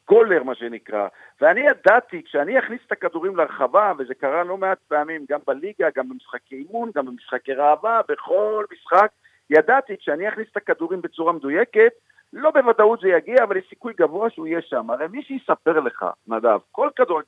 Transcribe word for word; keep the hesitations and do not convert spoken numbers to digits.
גולר מה שנקרא, ואני ידעתי, כשאני אכניס את הכדורים לרחבה, וזה קרה לא מעט פעמים, גם בליגה, גם במשחקי אימון, גם במשחקי ראווה, בכל משחק, ידעתי, כשאני אכניס את הכדורים בצורה מדויקת, לא בוודאות זה יגיע, אבל יש סיכוי גבוה שהוא יהיה שם. הרי מי שיספר לך, נדב, כל כדור,